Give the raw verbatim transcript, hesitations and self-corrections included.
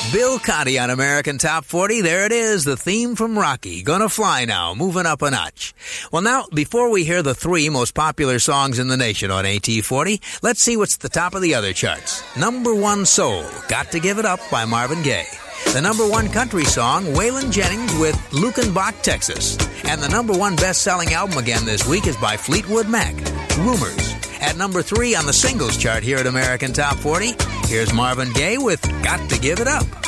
Bill Conti on American Top forty. There it is, the theme from Rocky. Gonna Fly Now, moving up a notch. Well, now, before we hear the three most popular songs in the nation on A T forty, let's see what's the top of the other charts. Number one soul, Got to Give It Up by Marvin Gaye. The number one country song, Waylon Jennings with Lukenbach, Texas. And the number one best-selling album again this week is by Fleetwood Mac, Rumors. At number three on the singles chart here at American Top forty, here's Marvin Gaye with Got to Give It Up.